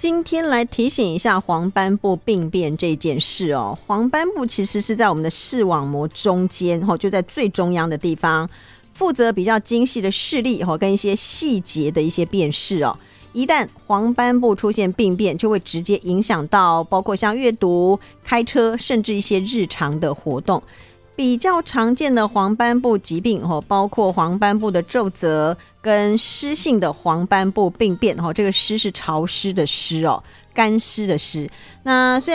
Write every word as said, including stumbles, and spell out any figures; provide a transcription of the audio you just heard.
今天来提醒一下黄斑部病变这件事哦。黄斑部其实是在我们的视网膜中间，就在最中央的地方，负责比较精细的视力跟一些细节的一些辨识哦。一旦黄斑部出现病变，就会直接影响到包括像阅读、开车，甚至一些日常的活动。比较常见的黄斑部疾病包括黄斑部的皱褶跟湿性的黄斑部病变，这个湿是潮湿的湿哦，干湿的湿。那虽然